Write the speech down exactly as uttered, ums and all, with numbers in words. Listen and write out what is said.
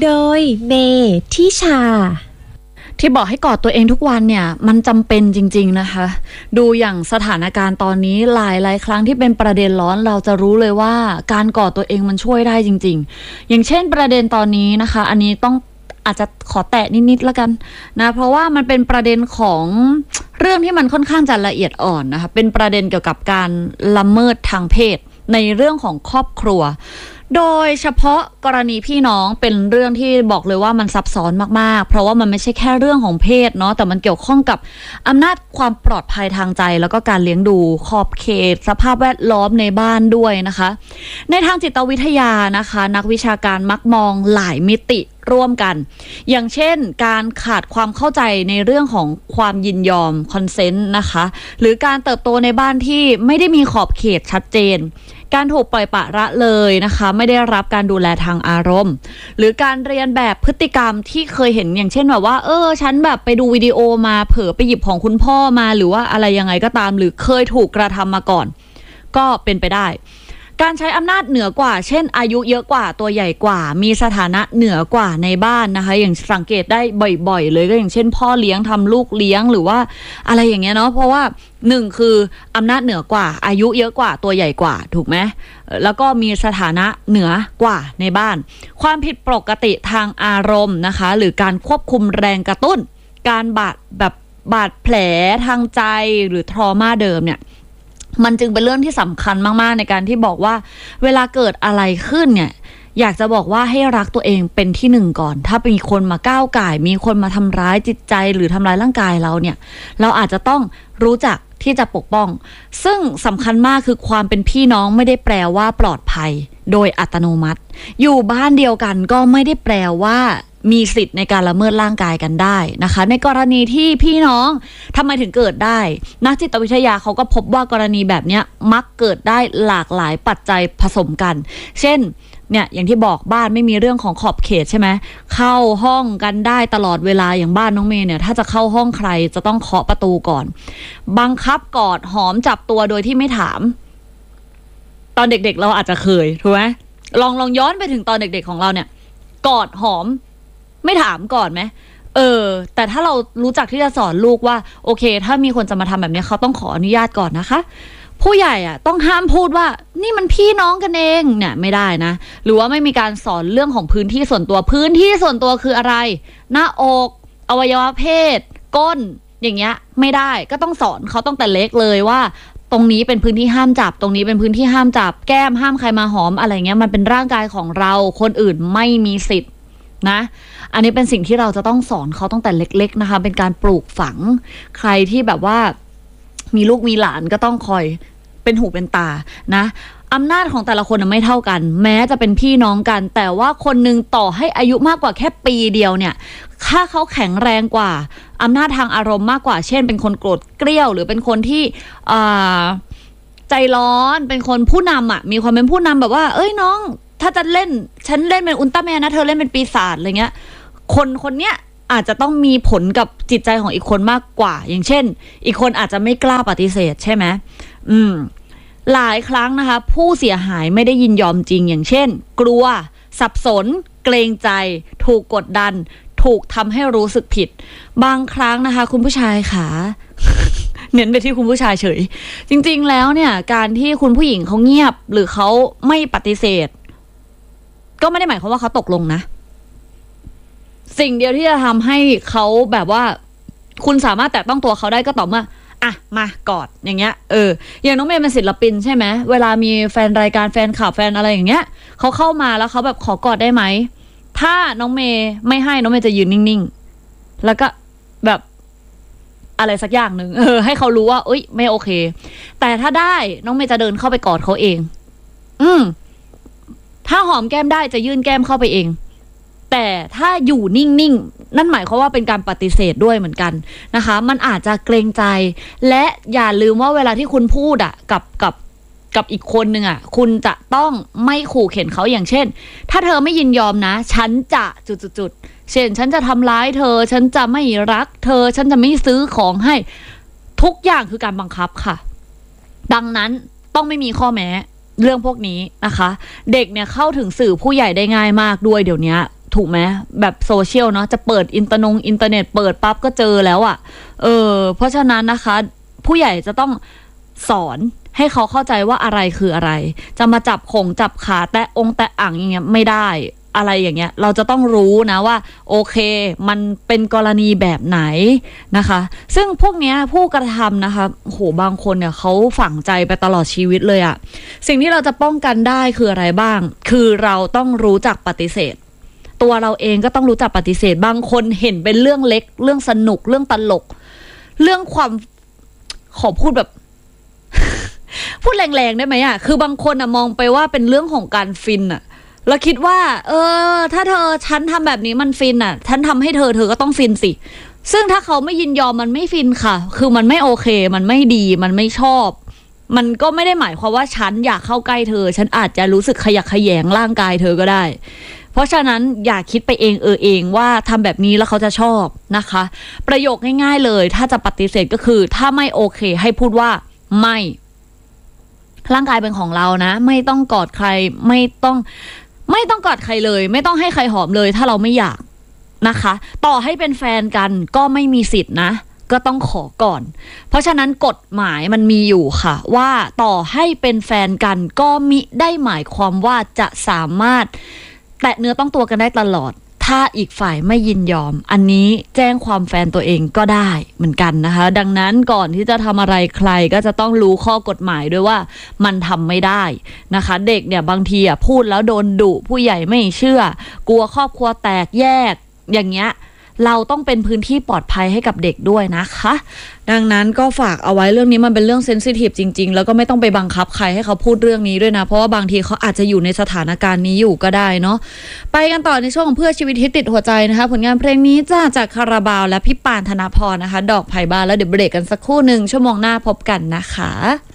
โดยเมทิชาที่บอกให้กอดตัวเองทุกวันเนี่ยมันจำเป็นจริงๆนะคะดูอย่างสถานการณ์ตอนนี้หลายหลายครั้งที่เป็นประเด็นร้อนเราจะรู้เลยว่าการกอดตัวเองมันช่วยได้จริงๆอย่างเช่นประเด็นตอนนี้นะคะอันนี้ต้องอาจจะขอแตะนิดๆแล้วกันนะเพราะว่ามันเป็นประเด็นของเรื่องที่มันค่อนข้างจะละเอียดอ่อนนะคะเป็นประเด็นเกี่ยวกับการละเมิดทางเพศในเรื่องของครอบครัวโดยเฉพาะกรณีพี่น้องเป็นเรื่องที่บอกเลยว่ามันซับซ้อนมากๆเพราะว่ามันไม่ใช่แค่เรื่องของเพศเนาะแต่มันเกี่ยวข้องกับอำนาจความปลอดภัยทางใจแล้วก็การเลี้ยงดูขอบเขตสภาพแวดล้อมในบ้านด้วยนะคะในทางจิตวิทยานะคะนักวิชาการมักมองหลายมิติร่วมกันอย่างเช่นการขาดความเข้าใจในเรื่องของความยินยอมคอนเซนต์นะคะหรือการเติบโตในบ้านที่ไม่ได้มีขอบเขตชัดเจนการถูกปล่อยปละละเลยนะคะไม่ได้รับการดูแลทางอารมณ์หรือการเรียนแบบพฤติกรรมที่เคยเห็นอย่างเช่นแบบว่าเออฉันแบบไปดูวิดีโอมาเผลอไปหยิบของคุณพ่อมาหรือว่าอะไรยังไงก็ตามหรือเคยถูกกระทำมาก่อนก็เป็นไปได้การใช้อำนาจเหนือกว่าเช่นอายุเยอะกว่าตัวใหญ่กว่ามีสถานะเหนือกว่าในบ้านนะคะอย่างสังเกตได้บ่อยๆเลยก็อย่างเช่นพ่อเลี้ยงทำลูกเลี้ยงหรือว่าอะไรอย่างเงี้ยเนาะเพราะว่าหนึ่งคืออำนาจเหนือกว่าอายุเยอะกว่าตัวใหญ่กว่าถูกไหมแล้วก็มีสถานะเหนือกว่าในบ้านความผิดปกติทางอารมณ์นะคะหรือการควบคุมแรงกระตุ้นการบาดแบบบาดแผลทางใจหรือทรมาเดิมเนี่ยมันจึงเป็นเรื่องที่สำคัญมากๆในการที่บอกว่าเวลาเกิดอะไรขึ้นเนี่ยอยากจะบอกว่าให้รักตัวเองเป็นที่หนึ่งก่อนถ้ามีคนมาก้าวก่ายมีคนมาทำร้ายจิตใจหรือทำร้ายร่างกายเราเนี่ยเราอาจจะต้องรู้จักที่จะปกป้องซึ่งสำคัญมากคือความเป็นพี่น้องไม่ได้แปลว่าปลอดภัยโดยอัตโนมัติอยู่บ้านเดียวกันก็ไม่ได้แปลว่ามีสิทธิ์ในการละเมิดร่างกายกันได้นะคะในกรณีที่พี่น้องทำไมถึงเกิดได้นักจิตวิทยาเขาก็พบว่ากรณีแบบนี้มักเกิดได้หลากหลายปัจจัยผสมกันเช่นเนี่ยอย่างที่บอกบ้านไม่มีเรื่องของขอบเขตใช่ไหมเข้าห้องกันได้ตลอดเวลาอย่างบ้านน้องเมย์เนี่ยถ้าจะเข้าห้องใครจะต้องเคาะประตูก่อนบังคับกอดหอมจับตัวโดยที่ไม่ถามตอนเด็กๆเราอาจจะเคยถูกไหมลองลองย้อนไปถึงตอนเด็กๆของเราเนี่ยกอดหอมไม่ถามก่อนไหมเออแต่ถ้าเรารู้จักที่จะสอนลูกว่าโอเคถ้ามีคนจะมาทำแบบนี้เขาต้องขออนุญาตก่อนนะคะผู้ใหญ่อ่ะต้องห้ามพูดว่านี่มันพี่น้องกันเองเนี่ยไม่ได้นะหรือว่าไม่มีการสอนเรื่องของพื้นที่ส่วนตัวพื้นที่ส่วนตัวคืออะไรหน้าอกอวัยวะเพศก้นอย่างเงี้ยไม่ได้ก็ต้องสอนเขาตั้งแต่เล็กเลยว่าตรงนี้เป็นพื้นที่ห้ามจับตรงนี้เป็นพื้นที่ห้ามจับแก้มห้ามใครมาหอมอะไรเงี้ยมันเป็นร่างกายของเราคนอื่นไม่มีสิทธิ์นะอันนี้เป็นสิ่งที่เราจะต้องสอนเขาตั้งแต่เล็กๆนะคะเป็นการปลูกฝังใครที่แบบว่ามีลูกมีหลานก็ต้องคอยเป็นหูเป็นตานะอำนาจของแต่ละคนไม่เท่ากันแม้จะเป็นพี่น้องกันแต่ว่าคนนึงต่อให้อายุมากกว่าแค่ปีเดียวเนี่ยถ้าเขาแข็งแรงกว่าอำนาจทางอารมณ์มากกว่าเช่นเป็นคนโกรธเกรี้ยวหรือเป็นคนที่ใจร้อนเป็นคนผู้นำอ่ะมีความเป็นผู้นำแบบว่าเอ้ยน้องถ้าจะเล่นฉันเล่นเป็นอุลตร้าแมนนะเธอเล่นเป็นปีศาจอะไรเงี้ยคนคนเนี้ยอาจจะต้องมีผลกับจิตใจของอีกคนมากกว่าอย่างเช่นอีกคนอาจจะไม่กล้าปฏิเสธใช่ไหมอืมหลายครั้งนะคะผู้เสียหายไม่ได้ยินยอมจริงอย่างเช่นกลัวสับสนเกรงใจถูกกดดันถูกทำให้รู้สึกผิดบางครั้งนะคะคุณผู้ชายค่ะ เน้นไปที่คุณผู้ชายเฉยจริงๆแล้วเนี่ยการที่คุณผู้หญิงเขาเงียบหรือเขาไม่ปฏิเสธก็ไม่ได้หมายความว่าเขาตกลงนะสิ่งเดียวที่จะทำให้เขาแบบว่าคุณสามารถแตะต้องตัวเขาได้ก็ต่อเมื่ออ่ะมากอดอย่างเงี้ยเอออย่างน้องเมย์เป็นศิลปินใช่ไหมเวลามีแฟนรายการแฟนข่าวแฟนอะไรอย่างเงี้ยเขาเข้ามาแล้วเขาแบบขอกอดได้ไหมถ้าน้องเมย์ไม่ให้น้องเมย์จะยืนนิ่งๆแล้วก็แบบอะไรสักอย่างหนึ่งเออให้เขารู้ว่าเอ้ยไม่โอเคแต่ถ้าได้น้องเมย์จะเดินเข้าไปกอดเขาเองอืมถ้าหอมแก้มได้จะยื่นแก้มเข้าไปเองแต่ถ้าอยู่นิ่งๆนั่นหมายความว่าเป็นการปฏิเสธด้วยเหมือนกันนะคะมันอาจจะเกรงใจและอย่าลืมว่าเวลาที่คุณพูดอ่ะกับกับกับอีกคนนึงอ่ะคุณจะต้องไม่ขู่เข็นเขาอย่างเช่นถ้าเธอไม่ยินยอมนะฉันจะจุดๆเช่นฉันจะทำร้ายเธอฉันจะไม่รักเธอฉันจะไม่ซื้อของให้ทุกอย่างคือการบังคับค่ะดังนั้นต้องไม่มีข้อแม้เรื่องพวกนี้นะคะเด็กเนี่ยเข้าถึงสื่อผู้ใหญ่ได้ง่ายมากด้วยเดี๋ยวนี้ถูกไหมแบบโซเชียลเนาะจะเปิดอินเตอร์นงอินเทอร์เน็ตเปิดปั๊บก็เจอแล้วอะ่ะเออเพราะฉะนั้นนะคะผู้ใหญ่จะต้องสอนให้เขาเข้าใจว่าอะไรคืออะไรจะมาจับขงจับขาแตะองแตะอ่างอย่างเงี้ยไม่ได้อะไรอย่างเงี้ยเราจะต้องรู้นะว่าโอเคมันเป็นกรณีแบบไหนนะคะซึ่งพวกเนี้ยผู้กระทำนะคะโหบางคนเนี่ยเขาฝังใจไปตลอดชีวิตเลยอะสิ่งที่เราจะป้องกันได้คืออะไรบ้างคือเราต้องรู้จักปฏิเสธตัวเราเองก็ต้องรู้จักปฏิเสธบางคนเห็นเป็นเรื่องเล็กเรื่องสนุกเรื่องตลกเรื่องความขอพูดแบบ พูดแรงๆได้ไหมอะคือบางคนอะมองไปว่าเป็นเรื่องของการฟินอะแล้วคิดว่าเออถ้าเธอฉันทำแบบนี้มันฟินอ่ะฉันทำให้เธอเธอก็ต้องฟินสิซึ่งถ้าเขาไม่ยินยอมมันไม่ฟินค่ะคือมันไม่โอเคมันไม่ดีมันไม่ชอบมันก็ไม่ได้หมายความว่าฉันอยากเข้าใกล้เธอฉันอาจจะรู้สึกขยักขยแยงร่างกายเธอก็ได้เพราะฉะนั้นอย่าคิดไปเองเออเองว่าทำแบบนี้แล้วเขาจะชอบนะคะประโยคง่ายๆเลยถ้าจะปฏิเสธก็คือถ้าไม่โอเคให้พูดว่าไม่ร่างกายเป็นของเรานะไม่ต้องกอดใครไม่ต้องไม่ต้องกอดใครเลยไม่ต้องให้ใครหอมเลยถ้าเราไม่อยากนะคะต่อให้เป็นแฟนกันก็ไม่มีสิทธินะก็ต้องขอก่อนเพราะฉะนั้นกฎหมายมันมีอยู่ค่ะว่าต่อให้เป็นแฟนกันก็มิได้หมายความว่าจะสามารถแตะเนื้อต้องตัวกันได้ตลอดถ้าอีกฝ่ายไม่ยินยอมอันนี้แจ้งความแฟนตัวเองก็ได้เหมือนกันนะคะดังนั้นก่อนที่จะทำอะไรใครก็จะต้องรู้ข้อกฎหมายด้วยว่ามันทำไม่ได้นะคะเด็กเนี่ยบางทีอ่ะพูดแล้วโดนดุผู้ใหญ่ไม่เชื่อกลัวครอบครัวแตกแยกอย่างเงี้ยเราต้องเป็นพื้นที่ปลอดภัยให้กับเด็กด้วยนะคะดังนั้นก็ฝากเอาไว้เรื่องนี้มันเป็นเรื่องเซนซิทีฟจริงๆแล้วก็ไม่ต้องไปบังคับใครให้เขาพูดเรื่องนี้ด้วยนะเพราะว่าบางทีเขาอาจจะอยู่ในสถานการณ์นี้อยู่ก็ได้เนาะไปกันต่อในช่วงของเพื่อชีวิตที่ติดหัวใจนะคะผลงานเพลงนี้จ้าจากคาราบาวและพี่ปานธนพรนะคะดอกไผ่บานแล้วเดี๋ยวเบรกกันสักครู่หนึ่งชั่วโมงหน้าพบกันนะคะ